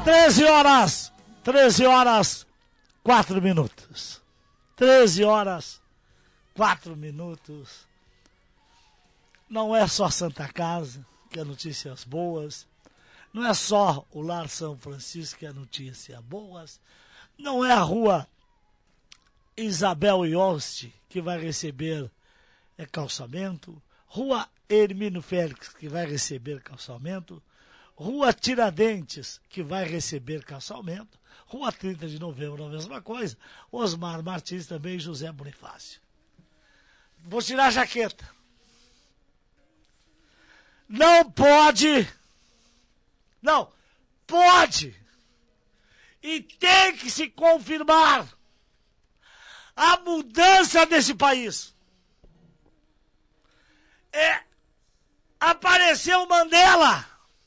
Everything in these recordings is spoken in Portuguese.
13 horas, 4 minutos. 13 horas, 4 minutos. Não é só Santa Casa, que é notícias boas. Não é só o Lar São Francisco, que é notícias boas. Não é a rua Isabel Ioste, que vai receber calçamento. Rua Hermínio Félix, que vai receber calçamento. Rua Tiradentes, que vai receber calçamento. Rua 30 de Novembro, a mesma coisa. Osmar Martins também, José Bonifácio. Vou tirar a jaqueta. Não pode. Não, pode. E tem que se confirmar a mudança desse país. Apareceu Mandela.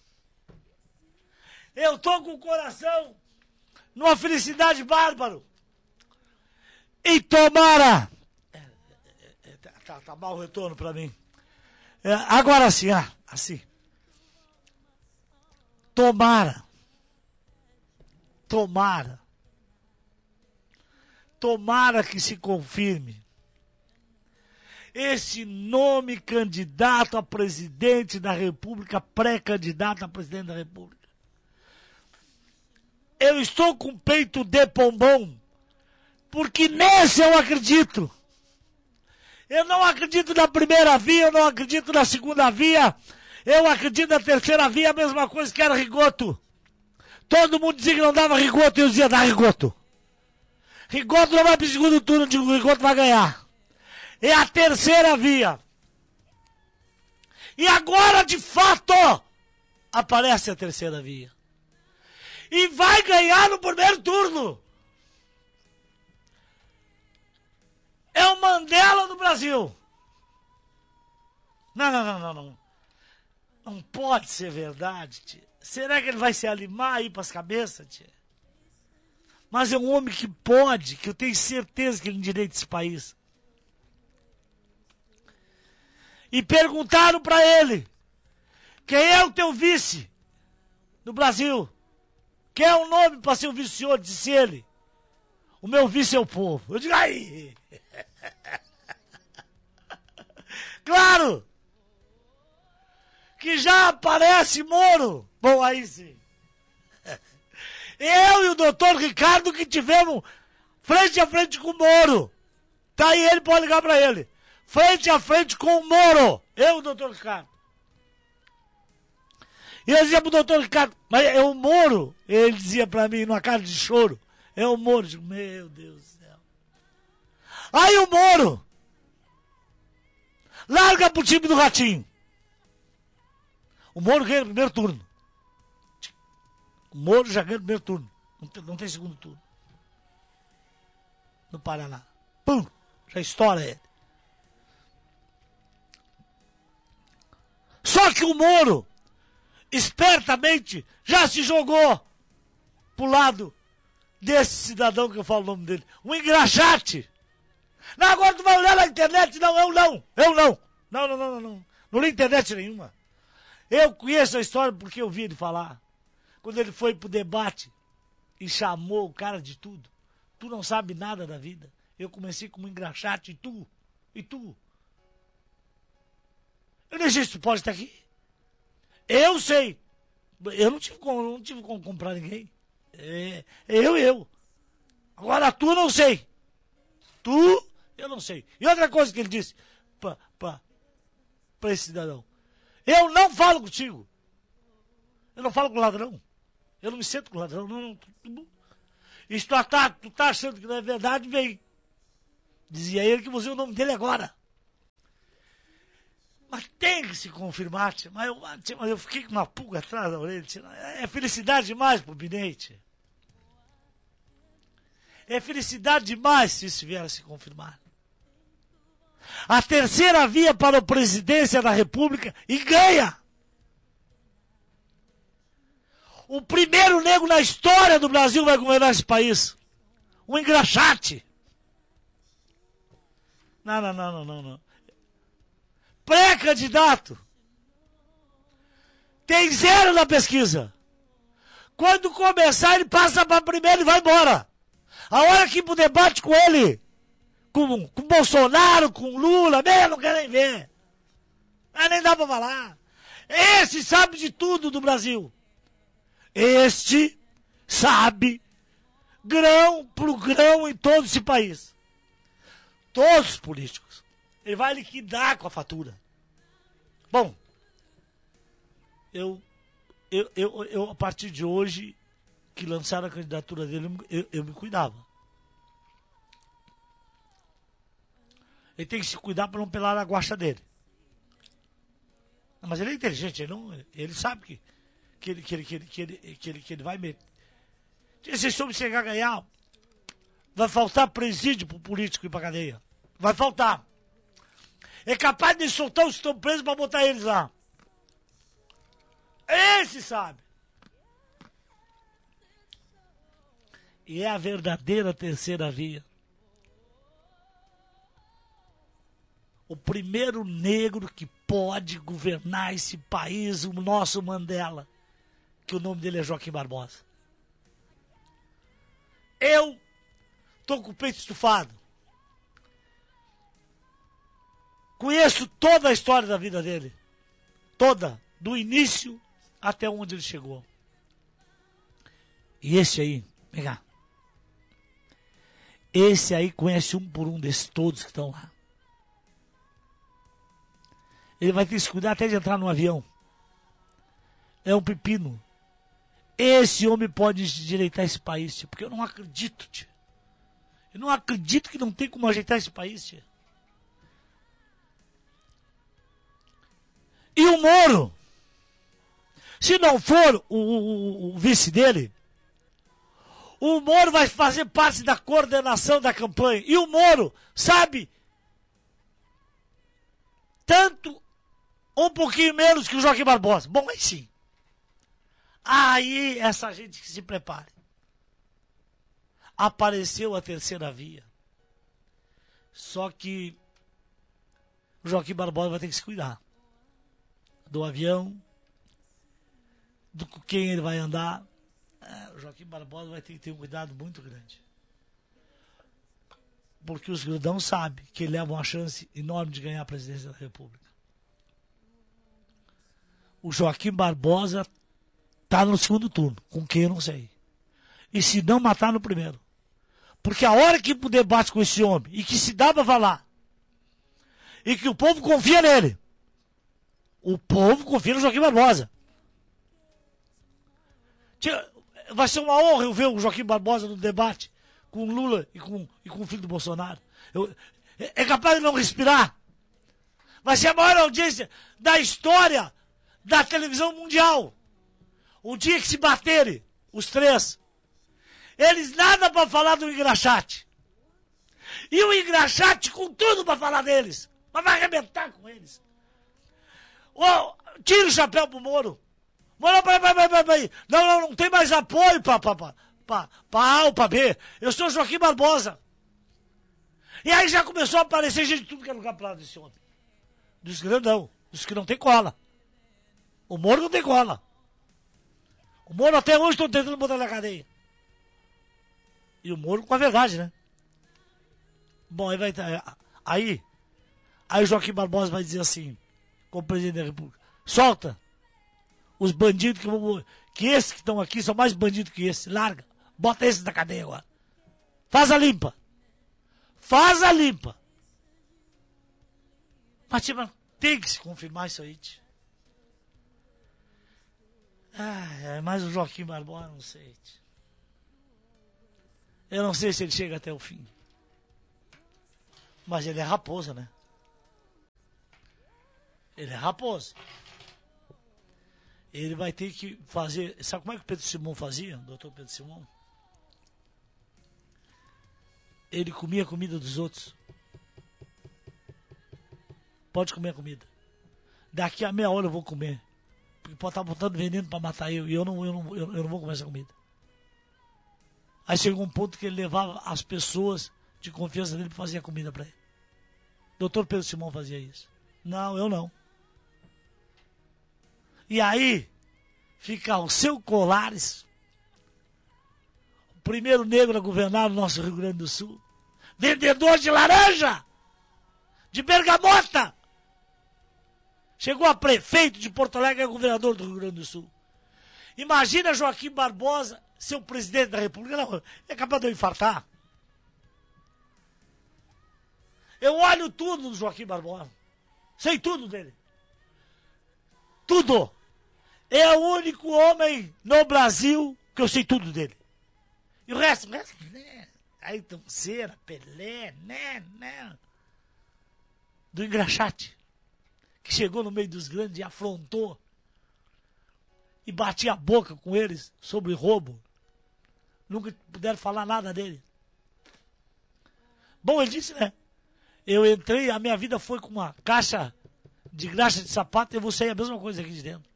Eu tô com o coração numa felicidade bárbara. E tomara. Tá mal o retorno para mim. Agora sim, assim. Tomara que se confirme esse nome candidato a presidente da República, pré-candidato a presidente da República. Eu estou com o peito de pombom, porque nesse eu acredito. Eu não acredito na primeira via, eu não acredito na segunda via, eu acredito na terceira via, a mesma coisa que era Rigoto. Todo mundo dizia que não dava Rigoto e eu dizia, dá Rigoto. Rigoto não vai para o segundo turno, eu digo, Rigoto vai ganhar. É a terceira via. E agora, de fato, aparece a terceira via. E vai ganhar no primeiro turno. É o Mandela do Brasil. Não. Não pode ser verdade, tia. Será que ele vai se alimar aí pras cabeças, tia? Mas é um homem que pode, que eu tenho certeza que ele endireita esse país. E perguntaram para ele, quem é o teu vice no Brasil? Quem é o nome para ser o vice-senhor? Disse ele. O meu vice é o povo. Eu digo, aí. Claro. Que já aparece Moro. Bom, aí sim. Eu e o doutor Ricardo que tivemos frente a frente com o Moro. Tá aí, ele pode ligar para ele. Frente a frente com o Moro. Eu e o doutor Ricardo. E eu dizia pro doutor Ricardo, mas é o Moro? Ele dizia pra mim, numa cara de choro, é o Moro. Eu digo, meu Deus do céu. Aí o Moro larga pro time do Ratinho. O Moro ganha no primeiro turno. O Moro já ganha no primeiro turno. Não tem segundo turno. No Paraná. Pum! Já estoura ele. Só que o Moro, espertamente, já se jogou pro lado desse cidadão que eu falo o nome dele. Um engraxate. Não, agora tu vai olhar na internet. Não, eu não. Não. Não li internet nenhuma. Eu conheço a história porque eu vi ele falar. Quando ele foi pro debate e chamou o cara de tudo. Tu não sabe nada da vida. Eu comecei como engraxate e tu. Eu nem sei se tu pode estar aqui. Eu sei. Eu não tive como comprar ninguém. Eu. Agora tu não sei. Eu não sei. E outra coisa que ele disse para esse cidadão. Eu não falo contigo. Eu não falo com ladrão. Eu não me sento com ladrão. Não. E se tu tá achando que não é verdade, vem. Dizia ele que usei o nome dele agora. Mas tem que se confirmar, tia. Mas eu fiquei com uma pulga atrás da orelha, tia. É felicidade demais pro Binete. É felicidade demais se isso vier a se confirmar. A terceira via para a presidência da República e ganha. O primeiro negro na história do Brasil vai governar esse país. Um engraxate. Não. Pré-candidato. Tem 0 na pesquisa. Quando começar, ele passa para primeiro e vai embora. A hora que ir pro debate com ele, com Bolsonaro, com Lula, eu não quero nem ver. Mas nem dá para falar. Esse sabe de tudo do Brasil. Este sabe grão por grão em todo esse país. Todos os políticos. Ele vai liquidar com a fatura. Bom, eu a partir de hoje, que lançaram a candidatura dele, eu me cuidava. Ele tem que se cuidar para não pelar a guacha dele. Mas ele é inteligente, ele sabe que ele vai meter. Se esse homem chegar a ganhar, vai faltar presídio para o político ir para cadeia. Vai faltar. É capaz de soltar os que estão presos para botar eles lá. Esse sabe. E é a verdadeira terceira via. O primeiro negro que pode governar esse país, o nosso Mandela, que o nome dele é Joaquim Barbosa. Eu estou com o peito estufado. Conheço toda a história da vida dele. Toda. Do início até onde ele chegou. E esse aí, vem cá. Esse aí conhece um por um desses todos que estão lá. Ele vai ter que se cuidar até de entrar no avião. É um pepino. Esse homem pode endireitar esse país, tia, porque eu não acredito, tia. Eu não acredito que não tem como ajeitar esse país, tia. E o Moro, se não for o vice dele, o Moro vai fazer parte da coordenação da campanha. E o Moro sabe tanto ou um pouquinho menos que o Joaquim Barbosa. Bom, aí sim. Aí essa gente que se prepare. Apareceu a terceira via. Só que o Joaquim Barbosa vai ter que se cuidar. Do avião, do com quem ele vai andar. O Joaquim Barbosa vai ter que ter um cuidado muito grande. Porque os grudão sabem que ele leva uma chance enorme de ganhar a presidência da República. O Joaquim Barbosa está no segundo turno, com quem eu não sei. E se não matar no primeiro. Porque a hora que ir pro debate com esse homem, e que se dá para falar, e que o povo confia nele, o povo confia no Joaquim Barbosa. Vai ser uma honra eu ver o Joaquim Barbosa no debate com o Lula e com o filho do Bolsonaro. É capaz de não respirar. Vai ser a maior audiência da história da televisão mundial. O dia que se baterem, os três, eles nada para falar do engraxate. E o engraxate com tudo para falar deles. Mas vai arrebentar com eles. Tira o chapéu pro Moro. Moro, peraí. Não tem mais apoio pra A ou pra B. Eu sou Joaquim Barbosa. E aí já começou a aparecer gente de tudo que é lugar pra lá desse homem. Dos grandão, dos que não tem cola. O Moro não tem cola. O Moro até hoje estão tentando botar na cadeia. E o Moro com a verdade, né? Bom, aí vai estar. Aí o Joaquim Barbosa vai dizer assim, como presidente da República, solta os bandidos que esses que estão aqui são mais bandidos que esses. Larga. Bota esses na cadeia agora. Faz a limpa. Mas, tia, tem que se confirmar isso aí, tia. Mas o Joaquim Barbosa, não sei, tia. Eu não sei se ele chega até o fim. Mas ele é raposa, né? Ele é raposa. Ele vai ter que fazer... Sabe como é que o Pedro Simão fazia, doutor Pedro Simão? Ele comia a comida dos outros. Pode comer a comida. Daqui a meia hora eu vou comer. Porque pode estar botando veneno para matar eu. E eu não vou comer essa comida. Aí chegou um ponto que ele levava as pessoas de confiança dele para fazer a comida para ele. Doutor Pedro Simão fazia isso. Não, eu não. E aí, fica o seu Colares primeiro negro a governar o nosso Rio Grande do Sul. Vendedor de laranja, de bergamota. Chegou a prefeito de Porto Alegre, é governador do Rio Grande do Sul. Imagina Joaquim Barbosa ser o presidente da República. Não, é capaz de eu infartar. Eu olho tudo do Joaquim Barbosa. Sei tudo dele. Tudo. É o único homem no Brasil que eu sei tudo dele. E o resto, né? Ayrton Senna, Pelé, né? Do engraxate, que chegou no meio dos grandes e afrontou e batia a boca com eles sobre roubo. Nunca puderam falar nada dele. Bom, ele disse, né? Eu entrei, a minha vida foi com uma caixa de graxa de sapato e eu vou sair a mesma coisa aqui de dentro.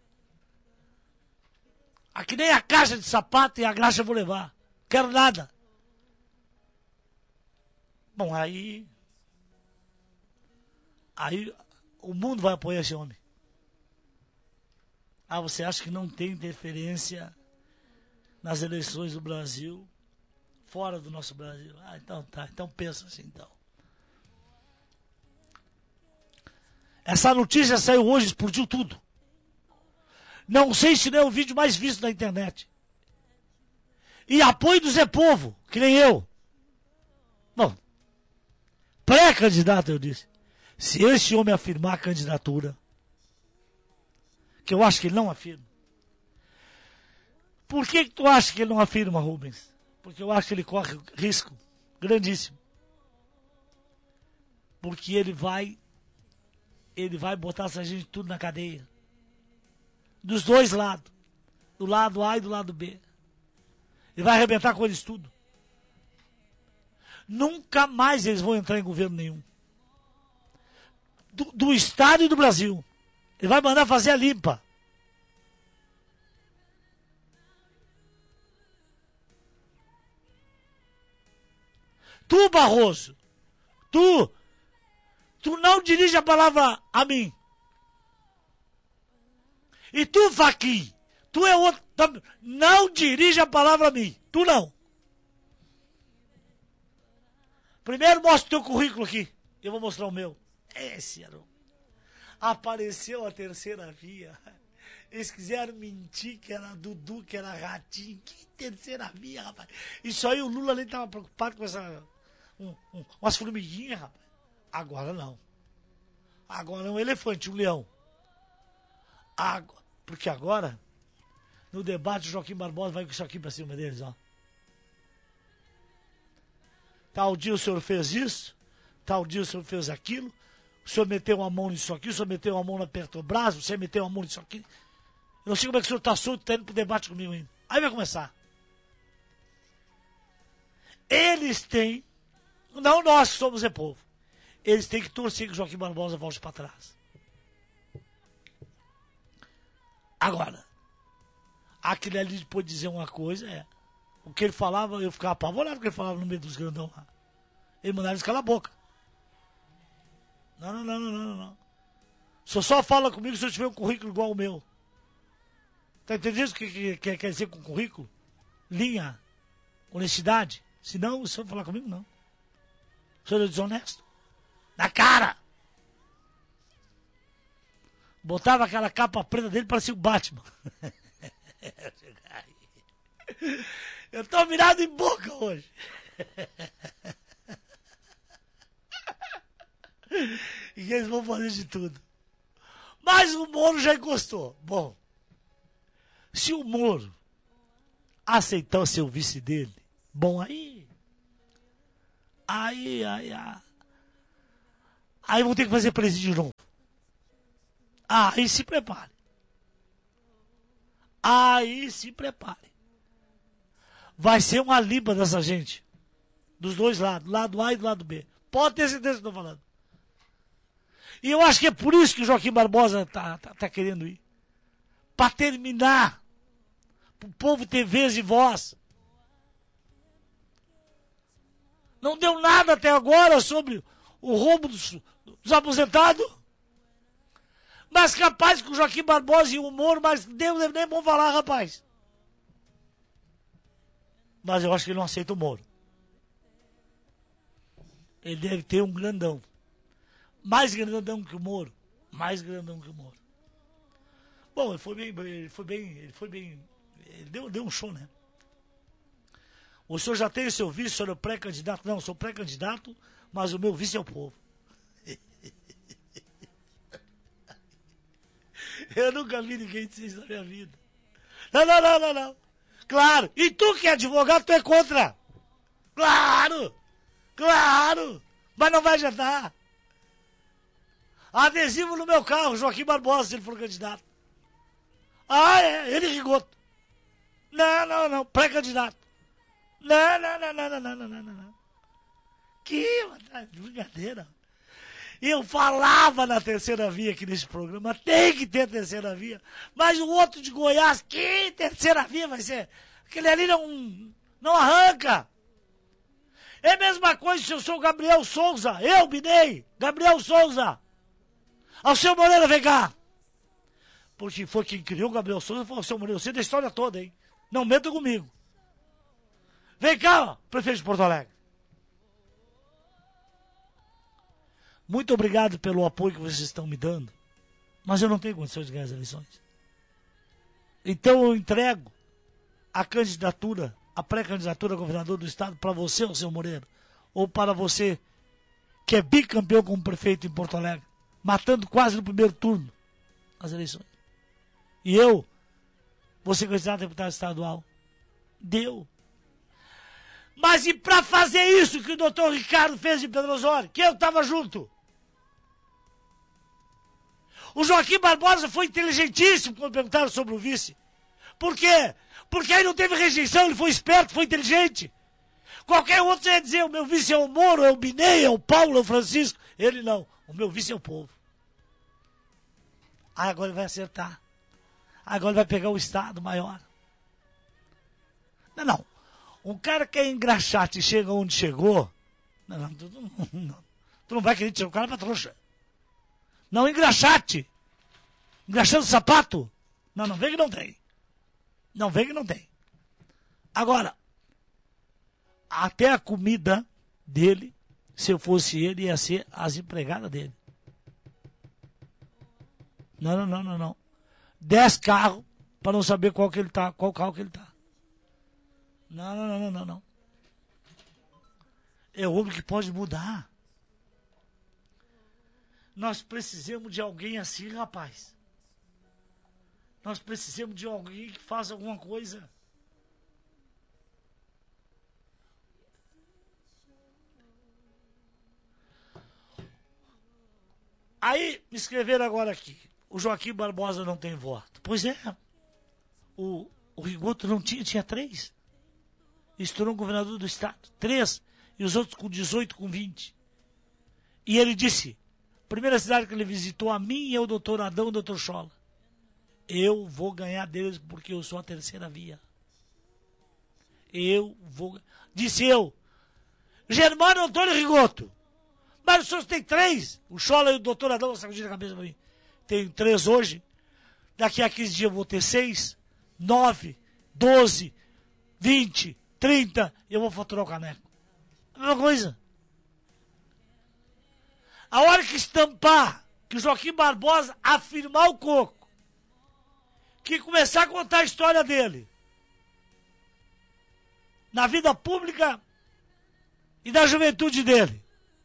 Aqui nem a caixa de sapato e a graxa eu vou levar. Quero nada. Bom, aí o mundo vai apoiar esse homem. Ah, você acha que não tem interferência nas eleições do Brasil, fora do nosso Brasil? Ah, então tá, então pensa assim, então. Essa notícia saiu hoje, explodiu tudo. Não sei se não é o vídeo mais visto na internet. E apoio do Zé Povo, que nem eu. Bom, pré-candidato, eu disse. Se esse homem afirmar a candidatura, que eu acho que ele não afirma. Por que tu acha que ele não afirma, Rubens? Porque eu acho que ele corre risco grandíssimo. Porque ele vai botar essa gente tudo na cadeia. Dos dois lados. Do lado A e do lado B. Ele vai arrebentar com eles tudo. Nunca mais eles vão entrar em governo nenhum. Do Estado e do Brasil. Ele vai mandar fazer a limpa. Tu, Barroso, tu não dirige a palavra a mim. E tu, Fachin, tu é outro, não dirige a palavra a mim. Tu não. Primeiro mostra o teu currículo aqui. Eu vou mostrar o meu. Esse era o... Apareceu a terceira via. Eles quiseram mentir que era Dudu, que era Ratinho. Que terceira via, rapaz. Isso aí o Lula nem estava preocupado com essa... umas formiguinhas, rapaz. Agora não. Agora é um elefante, um leão. Porque agora, no debate, o Joaquim Barbosa vai com isso aqui pra cima deles, ó. Tal dia o senhor fez isso, tal dia o senhor fez aquilo, o senhor meteu a mão nisso aqui, o senhor meteu a mão na Petrobras, você meteu a mão nisso aqui. Eu não sei como é que o senhor tá solto, tá indo pro debate comigo ainda. Aí vai começar. Eles têm, não nós que somos o povo, eles têm que torcer que o Joaquim Barbosa volte para trás. Agora, aquele ali pode dizer uma coisa, o que ele falava, eu ficava apavorado com o que ele falava no meio dos grandão lá. Ele mandava eles calar a boca. Não. O senhor só fala comigo se eu tiver um currículo igual ao meu. Tá entendendo o que quer dizer com currículo? Linha, honestidade. Se não, o senhor falar comigo, não. O senhor é desonesto. Na cara! Botava aquela capa preta dele, parecia o Batman. Eu tô virado em boca hoje. E eles vão fazer de tudo. Mas o Moro já encostou. Bom, se o Moro aceitar ser o vice dele, bom, aí vão ter que fazer presídio de novo. Aí se prepare. Vai ser uma limpa dessa gente. Dos dois lados, lado A e do lado B. Pode ter certeza que eu estou falando. E eu acho que é por isso que o Joaquim Barbosa tá querendo ir. Para terminar. Para o povo ter vez e voz. Não deu nada até agora sobre o roubo dos aposentados. Mas capaz que o Joaquim Barbosa e o Moro, mas Deus nem vão falar, rapaz. Mas eu acho que ele não aceita o Moro. Ele deve ter um grandão. Mais grandão que o Moro. Mais grandão que o Moro. Bom, ele deu um show, né? O senhor já tem o seu vice, o senhor é pré-candidato? Não, eu sou pré-candidato, mas o meu vice é o povo. Eu nunca vi ninguém dizer isso na minha vida. Não. Claro. E tu que é advogado, tu é contra. Claro. Mas não vai adiantar. Adesivo no meu carro, Joaquim Barbosa, se ele for candidato. Ah, é, ele Rigoto. Não, pré-candidato. Não. Que brincadeira. Eu falava na terceira via aqui nesse programa, tem que ter terceira via. Mas o outro de Goiás, que terceira via vai ser? Aquele ali não arranca. É a mesma coisa se eu sou o Gabriel Souza, eu, Binei, Gabriel Souza. Alceu Moreira, vem cá. Porque foi quem criou o Gabriel Souza, foi o Alceu Moreira. Eu sei da história toda, hein? Não meta comigo. Vem cá, prefeito de Porto Alegre. Muito obrigado pelo apoio que vocês estão me dando, mas eu não tenho condições de ganhar as eleições. Então eu entrego a candidatura, a pré-candidatura a governador do estado para você, Alceu Moreira, ou para você, que é bicampeão como prefeito em Porto Alegre, matando quase no primeiro turno as eleições. E eu vou ser candidato a deputado estadual. Deu. Mas e para fazer isso que o doutor Ricardo fez em Pedro Osório, que eu estava junto? O Joaquim Barbosa foi inteligentíssimo quando perguntaram sobre o vice. Por quê? Porque aí não teve rejeição, ele foi esperto, foi inteligente. Qualquer outro ia dizer, o meu vice é o Moro, é o Binei, é o Paulo, é o Francisco. Ele não, o meu vice é o povo. Aí agora ele vai acertar. Agora ele vai pegar o estado maior. Não. Um cara que é engraxate e chega onde chegou, tu não vai querer tirar o cara pra trouxa. Não, engraxate. Engraxando sapato. Não vem que não tem. Não vem que não tem. Agora, até a comida dele, se eu fosse ele, ia ser as empregadas dele. Não. 10 carros para não saber qual carro que ele tá. Não. É o homem que pode mudar. Nós precisamos de alguém assim, rapaz. Nós precisamos de alguém que faça alguma coisa. Aí, me escreveram agora aqui. O Joaquim Barbosa não tem voto. Pois é. O Rigoto não tinha 3. Estourou o governador do estado. 3. E os outros com 18, com 20. E ele disse, primeira cidade que ele visitou, a mim e ao doutor Adão e ao doutor Scholla. Eu vou ganhar deles porque eu sou a terceira via. Disse eu. Germano Antônio Rigoto. Mas os senhores têm 3. O Scholla e o doutor Adão sacudiram a cabeça para mim. Tenho 3 hoje. Daqui a 15 dias eu vou ter 6, 9, 12, 20, 30. E eu vou faturar o caneco. A mesma coisa. A hora que estampar, que o Joaquim Barbosa afirmar o coco, que começar a contar a história dele, na vida pública e da juventude dele,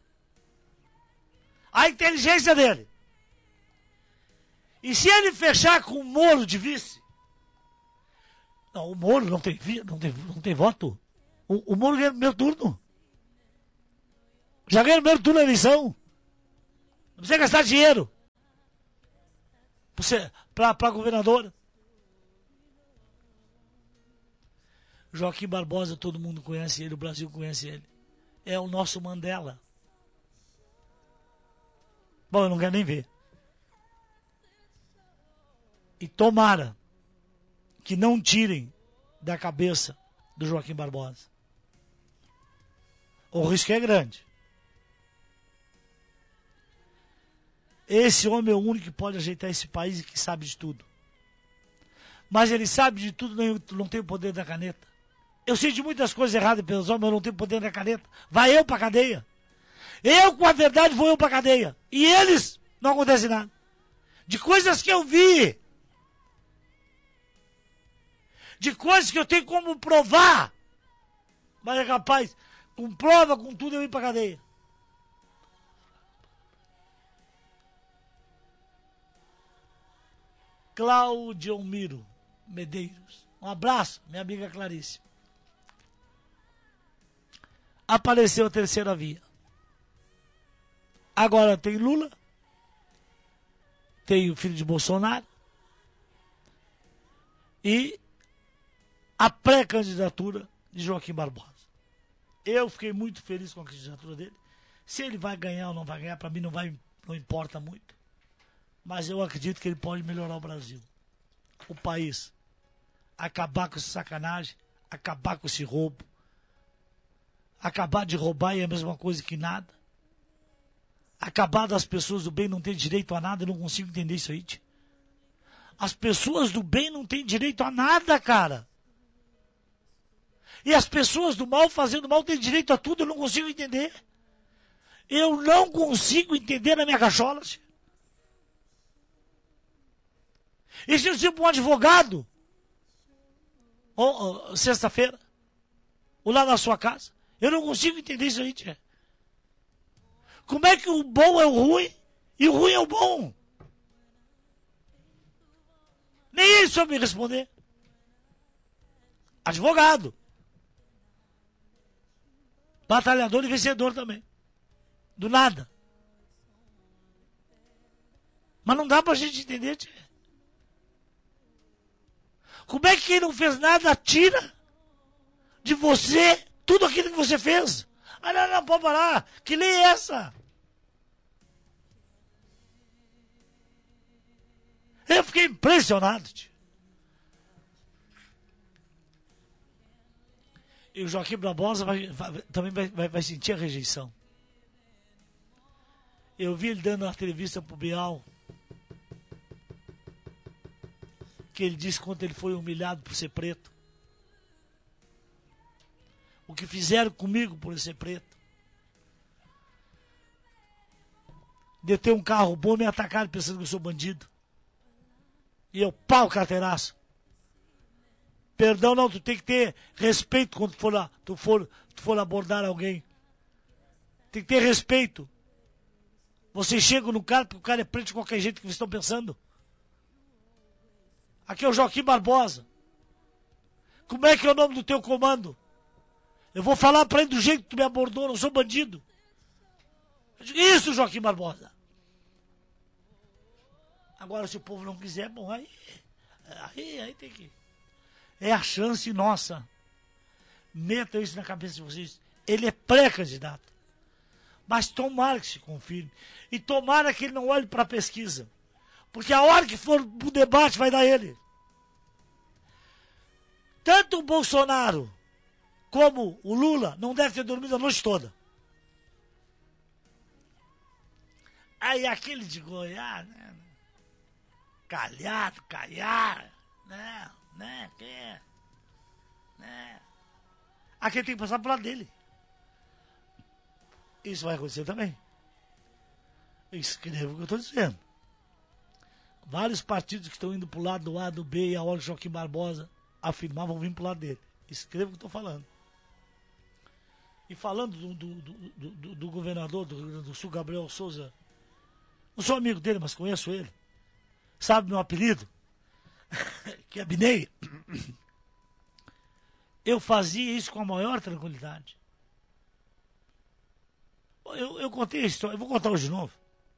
a inteligência dele, e se ele fechar com o Moro de vice, não, o Moro não tem voto, o Moro ganha no primeiro turno, já ganha no primeiro turno da eleição. Não precisa gastar dinheiro para governador. Joaquim Barbosa, todo mundo conhece ele, o Brasil conhece ele. É o nosso Mandela. Bom, eu não quero nem ver. E tomara que não tirem da cabeça do Joaquim Barbosa. O risco é grande. Esse homem é o único que pode ajeitar esse país e que sabe de tudo. Mas ele sabe de tudo, não tem o poder da caneta. Eu sei de muitas coisas erradas pelos homens, mas eu não tenho poder na caneta. Vai eu pra cadeia. Eu, com a verdade, vou eu pra cadeia. E eles, não acontece nada. De coisas que eu vi. De coisas que eu tenho como provar. Mas é capaz, com prova, com tudo, eu ir pra cadeia. Cláudio Miro Medeiros. Um abraço, minha amiga Clarice. Apareceu a terceira via. Agora tem Lula, tem o filho de Bolsonaro e a pré-candidatura de Joaquim Barbosa. Eu fiquei muito feliz com a candidatura dele. Se ele vai ganhar ou não vai ganhar, para mim não importa muito. Mas eu acredito que ele pode melhorar o Brasil, o país. Acabar com essa sacanagem, acabar com esse roubo. Acabar de roubar é a mesma coisa que nada. Acabar das pessoas do bem não ter direito a nada, eu não consigo entender isso aí, tia. As pessoas do bem não têm direito a nada, cara. E as pessoas do mal fazendo mal têm direito a tudo, eu não consigo entender. Eu não consigo entender na minha cachola, tia. E se eu digo para um advogado, sexta-feira, ou lá na sua casa, eu não consigo entender isso aí, tia. Como é que o bom é o ruim e o ruim é o bom? Nem ele soube me responder. Advogado. Batalhador e vencedor também. Do nada. Mas não dá pra gente entender, tia. Como é que quem não fez nada tira de você tudo aquilo que você fez? Ah, não, pode parar. Que lei é essa? Eu fiquei impressionado, tio. E o Joaquim Barbosa também vai sentir a rejeição. Eu vi ele dando uma entrevista pro Bial, que ele disse quanto ele foi humilhado por ser preto. O que fizeram comigo por ser preto. De ter um carro bom, me atacaram pensando que eu sou bandido. E eu, pau, carteiraço. Perdão, não, tu tem que ter respeito quando tu for abordar alguém. Tem que ter respeito. Vocês chegam no cara porque o cara é preto de qualquer jeito que vocês estão pensando. Aqui é o Joaquim Barbosa. Como é que é o nome do teu comando? Eu vou falar pra ele do jeito que tu me abordou, não sou bandido. Eu digo, isso, Joaquim Barbosa. Agora, se o povo não quiser, bom, aí tem que... É a chance nossa. Meta isso na cabeça de vocês. Ele é pré-candidato. Mas tomara que se confirme. E tomara que ele não olhe para a pesquisa. Porque a hora que for o debate vai dar ele. Tanto o Bolsonaro como o Lula não devem ter dormido a noite toda. Aí aquele de Goiás, né? Calhado, né? Aquele tem que passar pro lado dele. Isso vai acontecer também. Escreva o que eu estou dizendo. Vários partidos que estão indo pro lado do A, do B, e a hora que Joaquim Barbosa afirmar vão vir pro lado dele. Escreva o que eu estou falando. E falando do governador do Rio Grande do Sul, Gabriel Souza, não sou amigo dele, mas conheço ele. Sabe meu apelido? Que é Binei. Eu fazia isso com a maior tranquilidade. Eu contei a história, eu vou contar hoje de novo.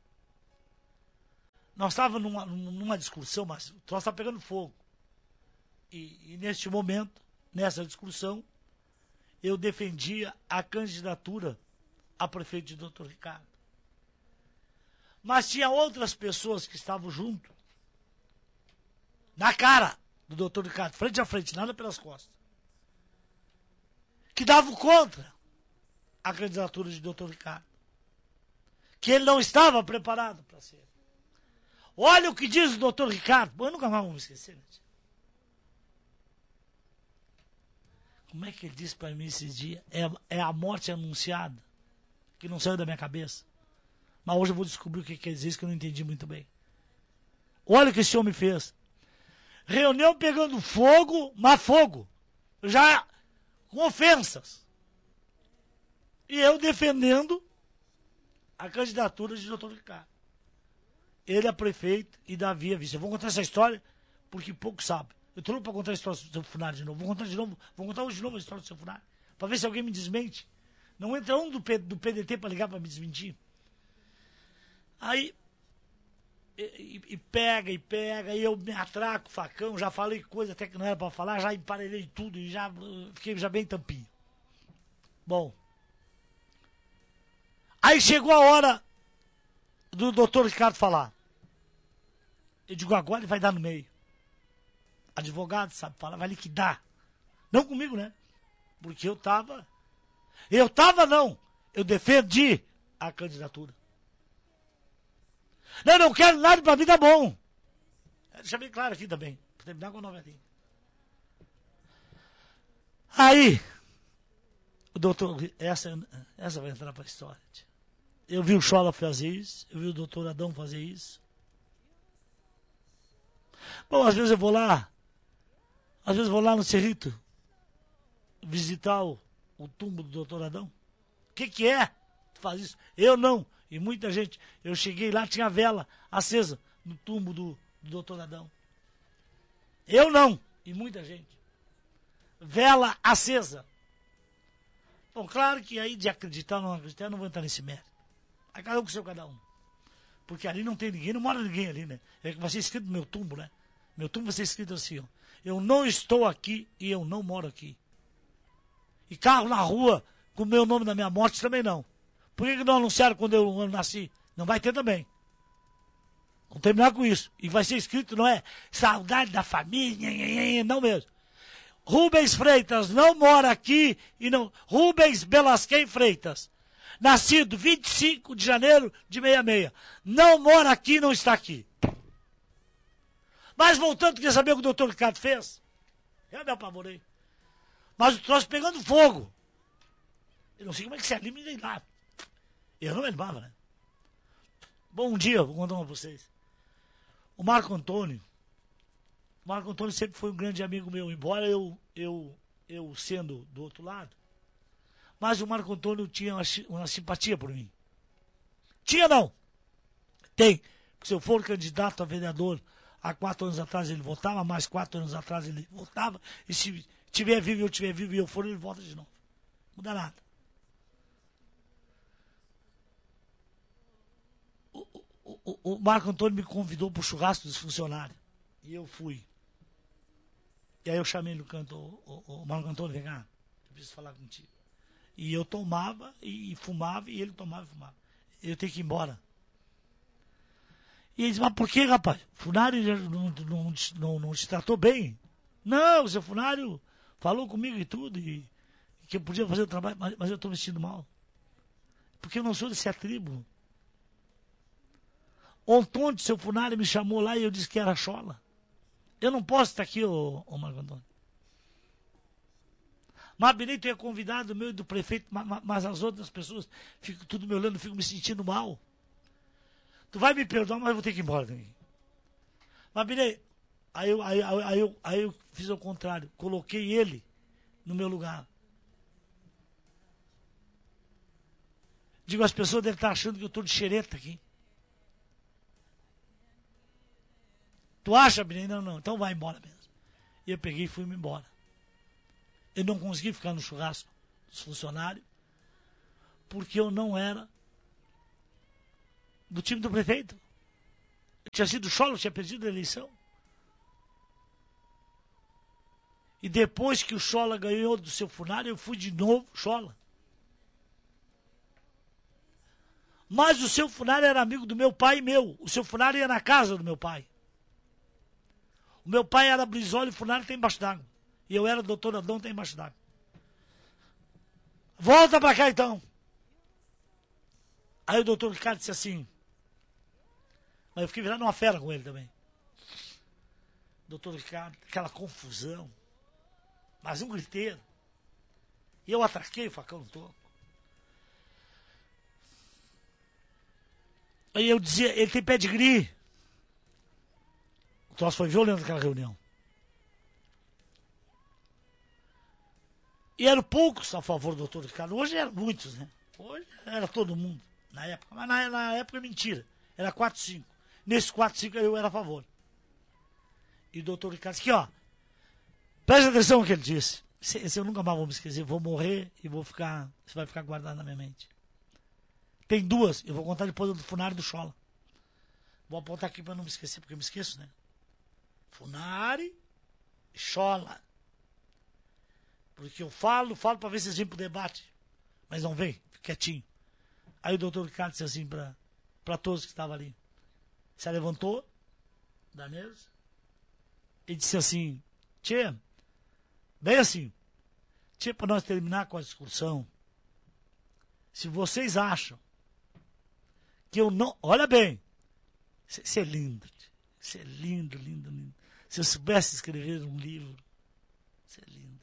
Nós estávamos numa discussão, mas o troço estava pegando fogo. E neste momento, nessa discussão, eu defendia a candidatura a prefeito de Dr. Ricardo. Mas tinha outras pessoas que estavam junto, na cara do Dr. Ricardo, frente a frente, nada pelas costas, que davam contra a candidatura de Dr. Ricardo. Que ele não estava preparado para ser. Olha o que diz o Dr. Ricardo. Bom, eu nunca mais vou me esquecer. Como é que ele disse para mim esses dias? É a morte anunciada, que não saiu da minha cabeça. Mas hoje eu vou descobrir o que quer dizer isso, que eu não entendi muito bem. Olha o que esse homem fez. Reunião pegando fogo, mas fogo. Já com ofensas. E eu defendendo a candidatura de Dr. Ricardo. Ele é prefeito e Davi é vice. Eu vou contar essa história porque pouco sabe. Eu estou louco para contar a história do seu Funari de novo. Vou contar de novo. Vou contar hoje de novo a história do seu Funari. Para ver se alguém me desmente. Não entra um do PDT para ligar para me desmentir. Aí, e pega, e eu me atraco, facão, já falei coisa até que não era para falar, já emparelhei tudo e já fiquei já bem tampinho. Bom. Aí chegou a hora do doutor Ricardo falar. Eu digo, agora ele vai dar no meio. Advogado, sabe falar, vai liquidar. Não comigo, né? Porque eu defendi a candidatura. Não quero nada pra vida bom. Deixa bem claro aqui também, pra terminar com a novelinha. Aí, o doutor, essa vai entrar pra história. Eu vi o Schola fazer isso, eu vi o doutor Adão fazer isso. Bom, às vezes eu vou lá no Cerrito, visitar o túmulo do doutor Adão. O que é? Faz isso? Eu não. E muita gente. Eu cheguei lá, tinha vela acesa no túmulo do doutor Adão. Eu não. E muita gente. Vela acesa. Bom, claro que aí de acreditar ou não acreditar, eu não vou entrar nesse mérito. Aí cada um com o seu cada um. Porque ali não tem ninguém, não mora ninguém ali, né? É que vai ser escrito no meu túmulo, né? Meu túmulo vai ser escrito assim, ó. Eu não estou aqui e eu não moro aqui. E carro na rua com o meu nome na minha morte também não. Por que não anunciaram quando eu nasci? Não vai ter também. Vamos terminar com isso. E vai ser escrito, não é? Saudade da família, não mesmo. Rubens Freitas não mora aqui e não. Rubens Belasquem Freitas. Nascido 25 de janeiro de 66. Não mora aqui, não está aqui. Mas voltando, quer saber o que o doutor Ricardo fez? Eu me apavorei. Mas o troço pegando fogo. Eu não sei como é que se anima nem lá. Eu não me animava, né? Bom dia, vou contar uma pra vocês. O Marco Antônio sempre foi um grande amigo meu, embora eu sendo do outro lado. Mas o Marco Antônio tinha uma simpatia por mim. Tinha não? Tem. Porque se eu for candidato a vereador, há 4 anos atrás ele votava, mais 4 anos atrás ele votava, e se tiver vivo, eu estiver vivo e eu for, ele vota de novo. Não muda nada. O Marco Antônio me convidou para o churrasco dos funcionários. E eu fui. E aí eu chamei no canto, o Marco Antônio, vem cá, eu preciso falar contigo. E eu tomava e fumava, e ele tomava e fumava. Eu tenho que ir embora. E ele disse, mas por que, rapaz? O Funário não te tratou bem? Não, o seu Funário falou comigo e tudo, e que eu podia fazer o trabalho, mas eu estou me sentindo mal. Porque eu não sou desse tribo. Ontem, seu Funário me chamou lá e eu disse que era Schola. Eu não posso estar aqui, ô Marco Antônio. Mas Benito é convidado meu e do prefeito, mas as outras pessoas ficam tudo me olhando, ficam me sentindo mal. Tu vai me perdoar, mas eu vou ter que ir embora também. Mas Benito, aí eu fiz o contrário, coloquei ele no meu lugar. Digo, as pessoas devem estar achando que eu estou de xereta aqui. Tu acha, Benito? Não. Então vai embora mesmo. E eu peguei e fui embora. Eu não consegui ficar no churrasco dos funcionários, porque eu não era do time do prefeito. Eu tinha sido Schola, tinha perdido a eleição. E depois que o Schola ganhou do seu Funário, eu fui de novo Schola. Mas o seu Funário era amigo do meu pai e meu. O seu Funário ia na casa do meu pai. O meu pai era Brizola e Funário tem embaixo d'água. E eu era doutor Adão, tem embaixo d'água. Volta pra cá então. Aí o doutor Ricardo disse assim. Mas eu fiquei virando uma fera com ele também. Doutor Ricardo, aquela confusão. Mas um griteiro. E eu atraquei o facão no toco. Aí eu dizia, ele tem pedigree. O troço foi violento naquela reunião. E eram poucos a favor do doutor Ricardo. Hoje eram muitos, né? Hoje era todo mundo, na época. Mas na época, mentira. Era 4, 5. Nesses 4, 5 eu era a favor. E o doutor Ricardo disse, aqui ó, presta atenção no que ele disse. Esse eu nunca mais vou me esquecer. Vou morrer e vou ficar, isso vai ficar guardado na minha mente. Tem 2, eu vou contar depois do Funari e do Schola. Vou apontar aqui para não me esquecer, porque eu me esqueço, né? Funari e Schola. Porque eu falo para ver se eles vêm pro debate. Mas não vem, fica quietinho. Aí o doutor Ricardo disse assim para todos que estavam ali. Se levantou da mesa e disse assim, tchê, bem assim, tchê, para nós terminar com a discussão, se vocês acham que eu não... Olha bem, isso é lindo, isso é lindo, lindo, lindo. Se eu soubesse escrever um livro, isso é lindo.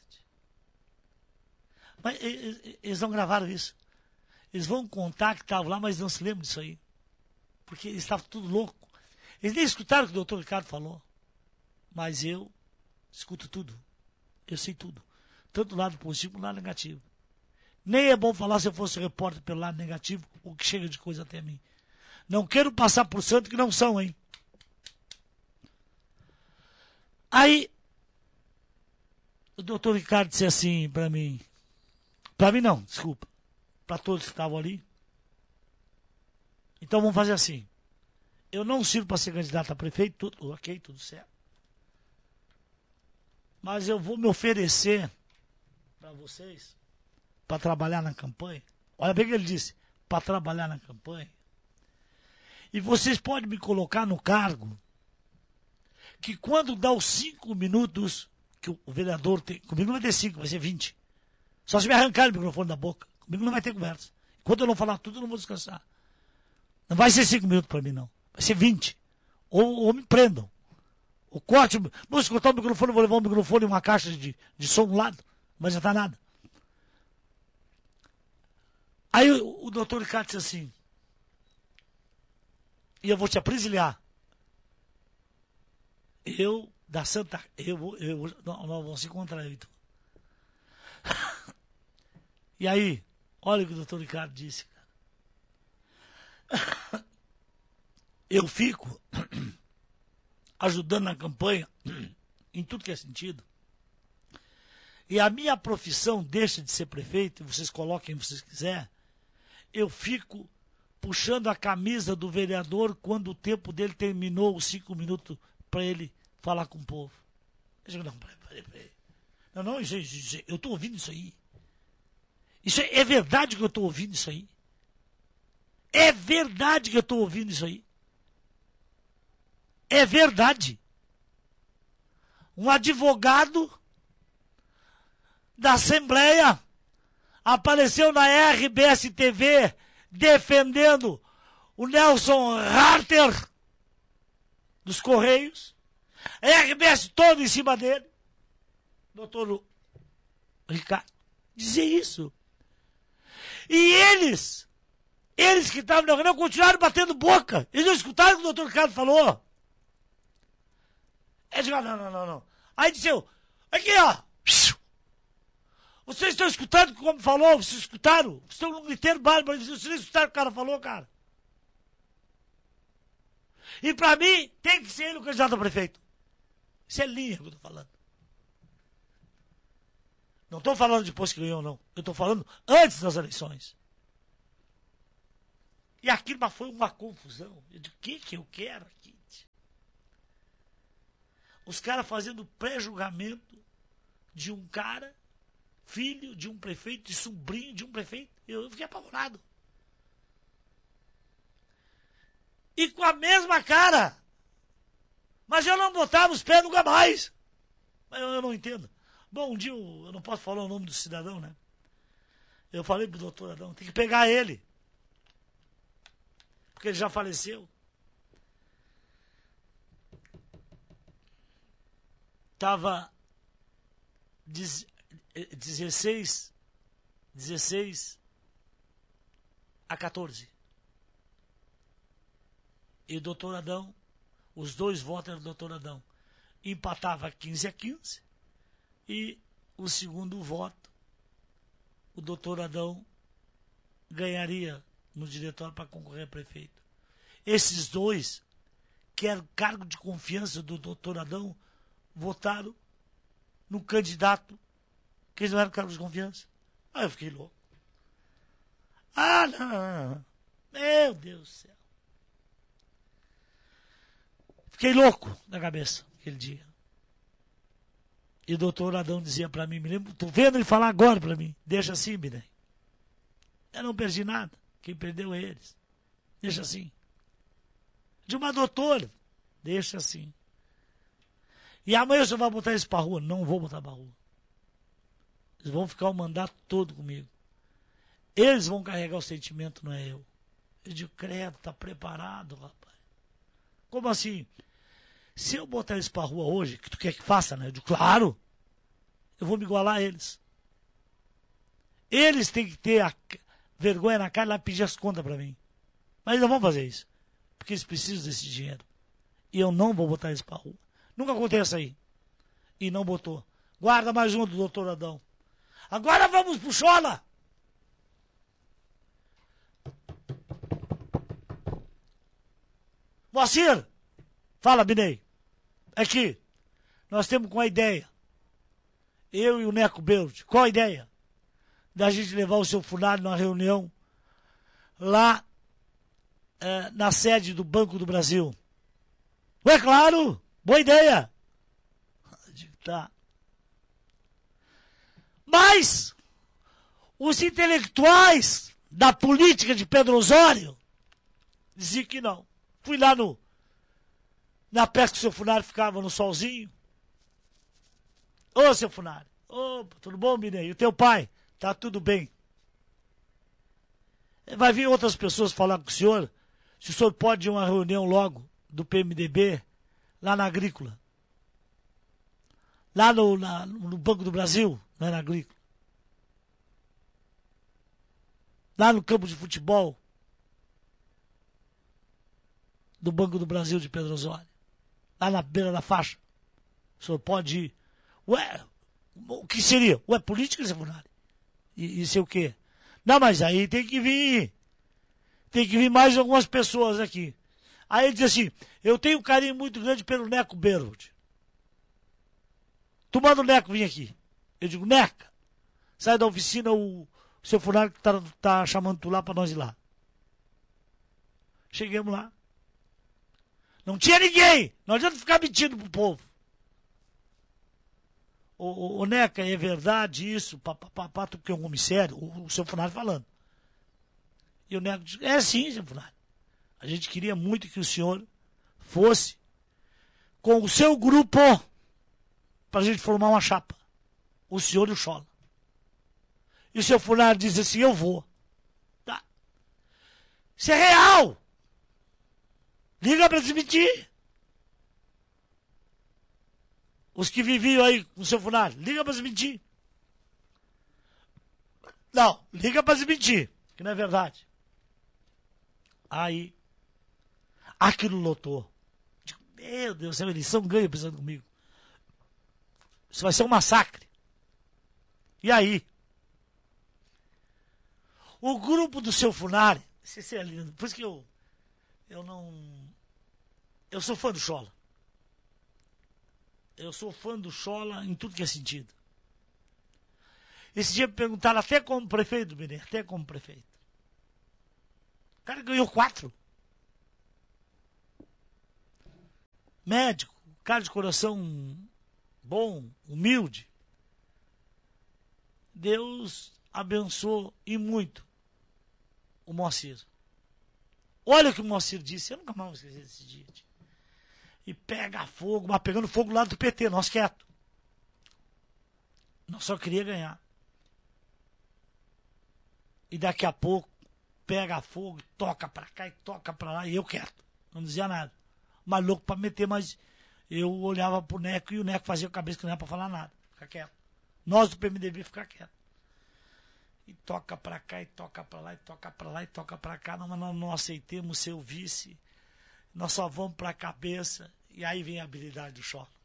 Mas eles não gravaram isso. Eles vão contar que estavam lá, mas não se lembram disso aí. Porque eles estavam tudo louco. Eles nem escutaram o que o doutor Ricardo falou. Mas eu escuto tudo. Eu sei tudo. Tanto do lado positivo como do lado negativo. Nem é bom falar se eu fosse repórter pelo lado negativo, o que chega de coisa até mim. Não quero passar por santo que não são, hein? Aí, o doutor Ricardo disse assim para mim... Para mim não, desculpa. Para todos que estavam ali. Então vamos fazer assim. Eu não sirvo para ser candidato a prefeito, tudo ok, tudo certo. Mas eu vou me oferecer para vocês, para trabalhar na campanha. Olha bem o que ele disse, para trabalhar na campanha. E vocês podem me colocar no cargo que quando dá os 5 minutos que o vereador tem, comigo não vai ter 5, vai ser 20. Só se me arrancar o microfone da boca. Comigo não vai ter conversa. Enquanto eu não falar tudo, eu não vou descansar. Não vai ser 5 minutos para mim, não. Vai ser 20. Ou me prendam. Ou corte. Não, se cortar o microfone, eu vou levar o microfone e uma caixa de som do lado. Não vai adiantar nada. Aí o doutor Ricardo disse assim. E eu vou te aprisilhar. Eu, da Santa... nós vamos se encontrar, Vitor. E aí, olha o que o doutor Ricardo disse. Eu fico ajudando na campanha, em tudo que é sentido. E a minha profissão deixa de ser prefeito, vocês coloquem se vocês quiserem, eu fico puxando a camisa do vereador quando o tempo dele terminou, os 5 minutos, para ele falar com o povo. Eu digo, não, peraí. Não, eu estou ouvindo isso aí. Isso é verdade que eu estou ouvindo isso aí? É verdade que eu estou ouvindo isso aí? É verdade. Um advogado da Assembleia apareceu na RBS TV defendendo o Nelson Harter dos Correios. A RBS toda em cima dele. Doutor Ricardo, dizer isso. E eles que estavam na reunião, continuaram batendo boca. Eles não escutaram o que o doutor Ricardo falou. Eles disseram, não. Aí disse eu, aqui ó, vocês estão escutando o que o homem falou? Vocês escutaram? Vocês estão num griteiro bárbaro, vocês não escutaram o que o cara falou, cara? E pra mim, tem que ser ele o candidato a prefeito. Isso é linha que eu tô falando. Não estou falando depois que ganhou, não. Eu estou falando antes das eleições. E aquilo foi uma confusão. Eu digo, o que eu quero aqui? Os caras fazendo pré-julgamento de um cara, filho de um prefeito, de sobrinho de um prefeito. Eu fiquei apavorado. E com a mesma cara. Mas eu não botava os pés nunca mais. Mas eu não entendo. Bom, um dia eu não posso falar o nome do cidadão, né? Eu falei pro doutor Adão, tem que pegar ele. Porque ele já faleceu. Estava 16 16-14. E o doutor Adão, os dois votos eram do doutor Adão. Empatava 15-15 e o segundo voto, o doutor Adão ganharia no diretório para concorrer a prefeito. Esses dois, que eram cargo de confiança do doutor Adão, votaram no candidato que eles não eram cargo de confiança. Aí eu fiquei louco. Ah, não. Meu Deus do céu. Fiquei louco na cabeça aquele dia. E o doutor Adão dizia para mim, me lembro, tô vendo ele falar agora para mim, deixa assim, Binei. Eu não perdi nada, quem perdeu é eles. Deixa assim. De uma doutora, deixa assim. E amanhã você vai botar eles para rua? Não vou botar para rua. Eles vão ficar o mandato todo comigo. Eles vão carregar o sentimento, não é eu. Eu digo, credo, tá preparado, rapaz. Como assim? Se eu botar eles pra rua hoje, que tu quer que faça, né? Eu digo, claro, eu vou me igualar a eles. Eles têm que ter a vergonha na cara e lá pedir as contas pra mim. Mas eles não vão fazer isso. Porque eles precisam desse dinheiro. E eu não vou botar eles pra rua. Nunca acontece aí. E não botou. Guarda mais um do doutor Adão. Agora vamos pro Chola. Moacir, fala, Binei. Aqui, nós temos uma ideia. Eu e o Neco Belde. Qual a ideia? Da gente levar o seu Funari numa reunião lá na sede do Banco do Brasil. É claro, boa ideia. Tá. Mas os intelectuais da política de Pedro Osório diziam que não. Fui lá na pesca que o seu Funari ficava no solzinho. Ô, seu Funari. Ô, tudo bom, Binei? E o teu pai? Tá tudo bem. Vai vir outras pessoas falar com o senhor, se o senhor pode ir a uma reunião logo do PMDB, lá na Agrícola. Lá no Banco do Brasil, não é na Agrícola. Lá no campo de futebol do Banco do Brasil de Pedro Osório. Lá na beira da faixa. O senhor pode ir. Ué, o que seria? Ué, política, seu Funari? E sei o quê? Não, mas aí tem que vir mais algumas pessoas aqui. Aí ele diz assim, eu tenho um carinho muito grande pelo Neco Belde. Tu manda o Neco vir aqui. Eu digo, Neca, sai da oficina, o seu Funari que tá chamando tu lá pra nós ir lá. Chegamos lá. Não tinha ninguém. Não adianta ficar mentindo pro povo. Ô Neca, é verdade isso? Tu que é um homem sério? O seu Funari falando. E o Neco disse, é sim, seu Funari. A gente queria muito que o senhor fosse com o seu grupo para a gente formar uma chapa. O senhor e o Chola. E o seu Funari diz assim, eu vou. Tá. Isso é real. Liga para desmentir. Os que viviam aí com o seu Funari, liga para desmentir. Não, liga para desmentir, que não é verdade. Aí, aquilo lotou. Digo, meu Deus, eles são ganhos pensando comigo. Isso vai ser um massacre. E aí? O grupo do seu Funari, isso é lindo, por isso que eu sou fã do Chola. Eu sou fã do Chola em tudo que é sentido. Esse dia me perguntaram até como prefeito, Benê, até como prefeito. O cara ganhou 4. Médico, cara de coração bom, humilde. Deus abençoou e muito o Moacir. Olha o que o Moacir disse, eu nunca mais vou esquecer desse dia. E pega fogo, mas pegando fogo lá do PT, nós quieto. Nós só queria ganhar. E daqui a pouco, pega fogo, toca pra cá e toca pra lá, e eu quieto. Não dizia nada. Mas louco pra meter, mas eu olhava pro Neco e o Neco fazia a cabeça que não era pra falar nada. Ficar quieto. Nós do PMDB ficar quieto. E toca para cá, e toca para lá, e toca para lá, e toca para cá. Não, mas nós não aceitemos ser o vice. Nós só vamos para a cabeça. E aí vem a habilidade do Scholla.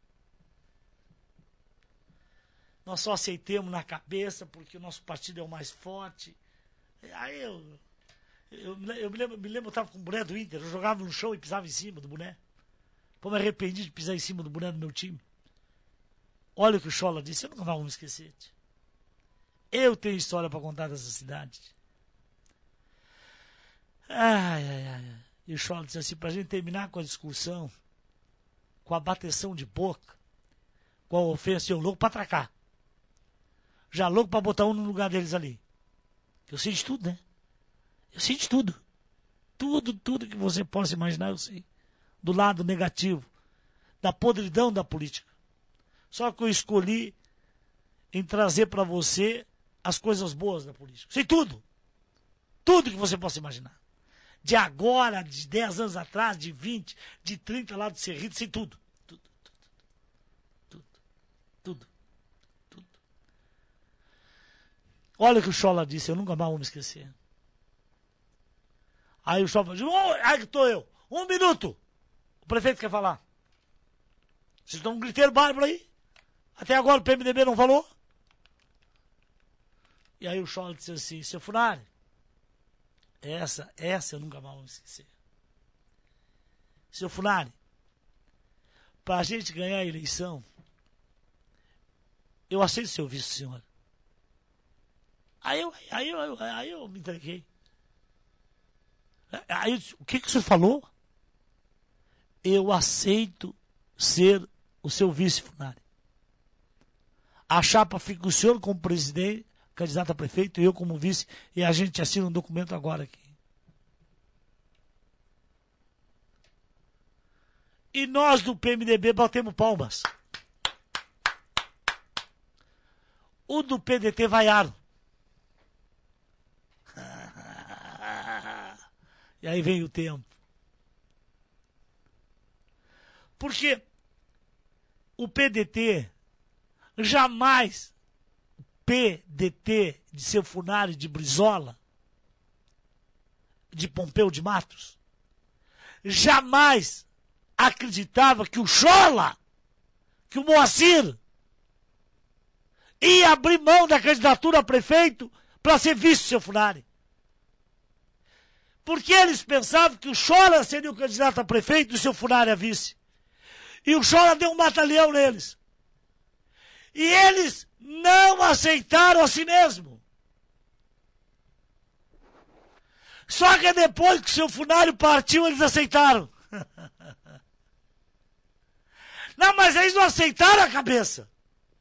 Nós só aceitemos na cabeça porque o nosso partido é o mais forte. Aí eu me lembro, eu estava com o boné do Inter, eu jogava no chão e pisava em cima do boné. Pô, me arrependi de pisar em cima do boné do meu time. Olha o que o Scholla disse, eu nunca mais vou me esquecer. Eu tenho história para contar dessa cidade. Ai. E o Scholla disse assim, para a gente terminar com a discussão, com a bateção de boca, com a ofensa, eu louco para atracar. Já louco para botar um no lugar deles ali. Eu sei de tudo, né? Eu sei de tudo. Tudo que você possa imaginar, eu sei. Do lado negativo, da podridão da política. Só que eu escolhi em trazer para você as coisas boas da política. Sei tudo. Tudo que você possa imaginar. De agora, de 10 anos atrás, de 20, de 30 lá do Cerrito, sei tudo. Tudo. Olha o que o Scholla disse, eu nunca mais vou me esquecer. Aí o Scholla falou, aí que estou eu, 1 minuto. O prefeito quer falar. Vocês estão um griteiro bárbaro aí? Até agora o PMDB não falou? E aí o Scholla disse assim, seu Funari, essa eu nunca mais vou me esquecer. Seu Funari, para a gente ganhar a eleição, eu aceito ser o vice, senhor. Aí eu me entreguei. Aí eu disse, o que o senhor falou? Eu aceito ser o seu vice, Funari. A chapa fica o senhor como presidente, candidato a prefeito, e eu como vice, e a gente assina um documento agora aqui. E nós do PMDB batemos palmas. O do PDT vaiaram. E aí vem o tempo. Porque o PDT jamais, PDT de seu Funari, de Brizola, de Pompeu de Matos, jamais acreditava que o Scholla, que o Moacir, ia abrir mão da candidatura a prefeito para ser vice do seu Funari. Porque eles pensavam que o Scholla seria o candidato a prefeito e o seu Funari a vice. E o Scholla deu um batalhão neles. E eles não aceitaram a si mesmo. Só que depois que o seu Funari partiu, eles aceitaram. Não, mas eles não aceitaram a cabeça.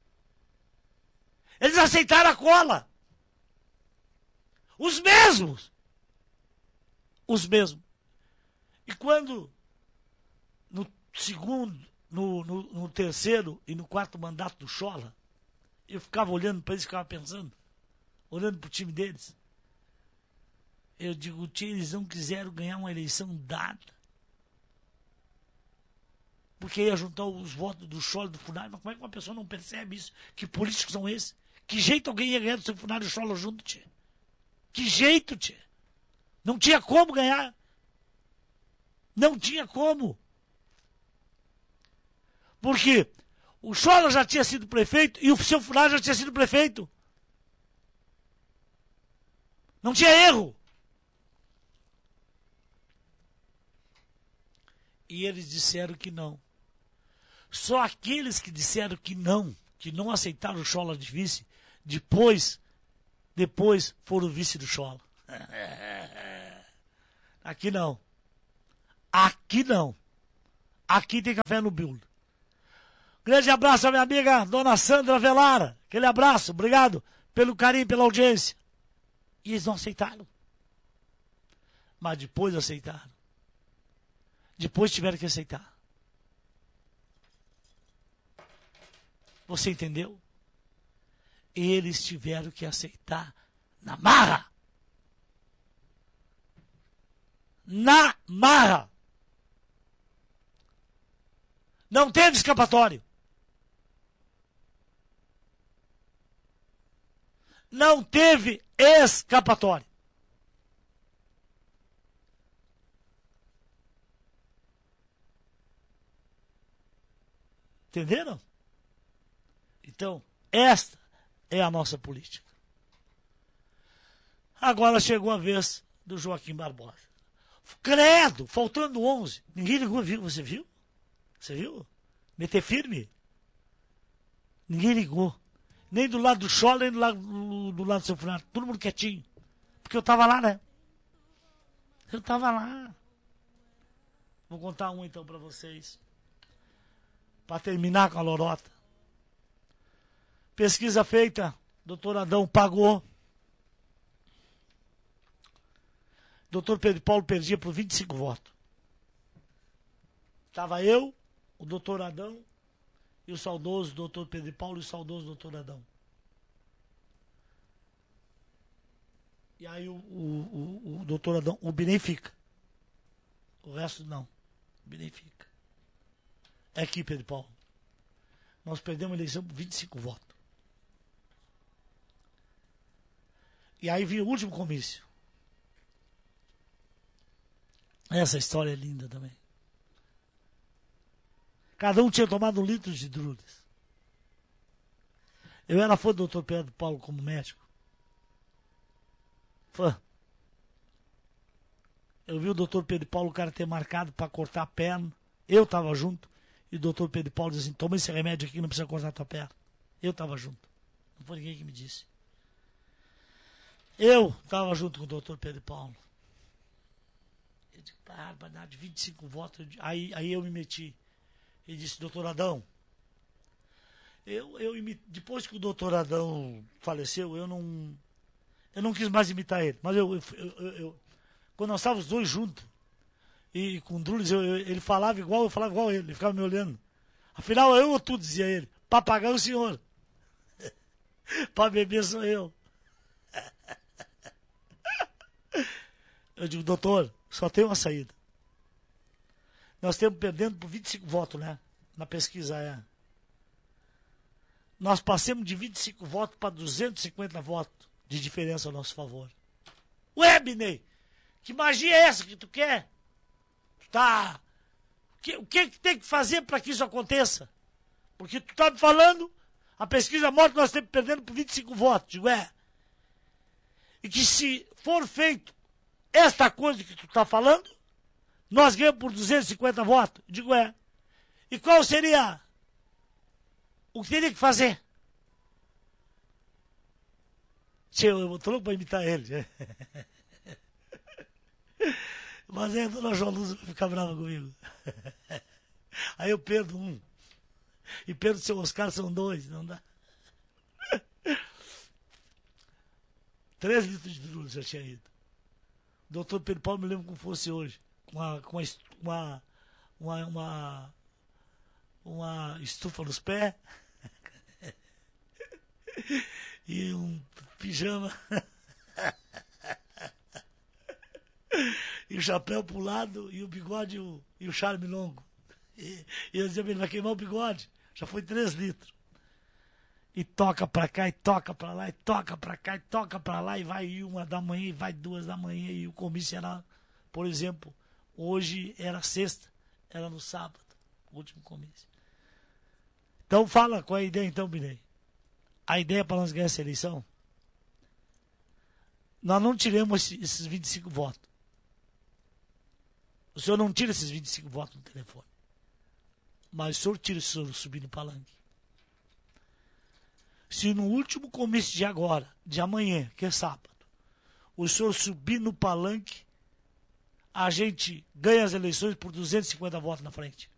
Eles aceitaram a cola. Os mesmos. E quando no segundo, no terceiro e no quarto mandato do Scholla, eu ficava olhando para eles, ficava pensando, olhando para o time deles. Eu digo, eles não quiseram ganhar uma eleição dada. Porque ia juntar os votos do Scholla e do Funari, mas como é que uma pessoa não percebe isso? Que políticos são esses? Que jeito alguém ia ganhar do seu Funari e do Scholla junto, tia? Que jeito, tia? Não tinha como ganhar. Não tinha como. Porque o Scholla já tinha sido prefeito e o seu Funari já tinha sido prefeito. Não tinha erro. E eles disseram que não. Só aqueles que disseram que não aceitaram o Scholla de vice, depois foram vice do Scholla. Aqui não. Aqui não. Aqui tem café no Bill. Grande abraço à minha amiga Dona Sandra Velara. Aquele abraço, obrigado pelo carinho, pela audiência. E eles não aceitaram. Mas depois aceitaram. Depois tiveram que aceitar. Você entendeu? Eles tiveram que aceitar na marra. Na marra. Não teve escapatório. Não teve escapatória. Entenderam? Então, esta é a nossa política. Agora chegou a vez do Joaquim Barbosa. Credo, faltando 11. Ninguém ligou, viu? Você viu? Você viu? Meter firme. Ninguém ligou. Nem do lado do Scholl, nem do lado do seu Fernando. Todo mundo quietinho. Porque eu tava lá, né? Eu tava lá. Vou contar um então pra vocês. Pra terminar com a lorota. Pesquisa feita, doutor Adão pagou. Doutor Pedro Paulo perdia por 25 votos. Estava eu, o doutor Adão, e o saudoso doutor Pedro Paulo e o saudoso doutor Adão. E aí o doutor Adão, o Binei fica. O resto não. O Binei fica. É aqui, Pedro Paulo. Nós perdemos a eleição por 25 votos. E aí vinha o último comício. Essa história é linda também. Cada um tinha tomado 1 litro de drudes. Eu era fã do doutor Pedro Paulo como médico. Fã. Eu vi o doutor Pedro Paulo, o cara ter marcado para cortar a perna. Eu estava junto. E o doutor Pedro Paulo disse assim, toma esse remédio aqui, não precisa cortar a tua perna. Eu estava junto. Não foi ninguém que me disse. Eu estava junto com o doutor Pedro Paulo. Eu disse, barbaridade, 25 votos. Aí eu me meti. Ele disse, doutor Adão, depois que o doutor Adão faleceu, eu não quis mais imitar ele. Mas quando nós estávamos os dois juntos, e com o Drules, ele falava igual, eu falava igual a ele. Ele ficava me olhando. Afinal, eu ou tu, dizia ele. Para pagar o senhor. Para beber sou eu. Eu digo, doutor, só tem uma saída. Nós estamos perdendo por 25 votos, né? Na pesquisa é. Nós passamos de 25 votos para 250 votos de diferença a nosso favor. Ué, Binei, que magia é essa que tu quer? Tá. O que tem que fazer para que isso aconteça? Porque tu tá me falando, a pesquisa mostra que nós estamos perdendo por 25 votos. Digo, e que se for feito esta coisa que tu tá falando, nós ganhamos por 250 votos. Digo, E qual seria o que teria que fazer? Eu tô louco para imitar ele. Mas aí a dona João Luz vai ficar brava comigo. Aí eu perdo um. E perdo o seu Oscar, são 2, não dá. 3 litros de drules já tinha ido. O doutor Pedro Paulo me lembro como fosse hoje. Com uma estufa nos pés. E um pijama. E o chapéu pro lado, e o bigode e o charme longo. E eu dizia, ele vai queimar o bigode. Já foi 3 litros. E toca pra cá, e toca pra lá, e toca pra cá, e toca pra lá, e vai 1 da manhã, e vai 2 da manhã, e o comício era, por exemplo, hoje era sexta, era no sábado, o último comício. Então fala qual é a ideia então, Binei. A ideia para nós ganhar essa eleição, nós não tiramos esses 25 votos. O senhor não tira esses 25 votos no telefone. Mas o senhor tira se o senhor subir no palanque. Se no último comício de agora, de amanhã, que é sábado, o senhor subir no palanque, a gente ganha as eleições por 250 votos na frente.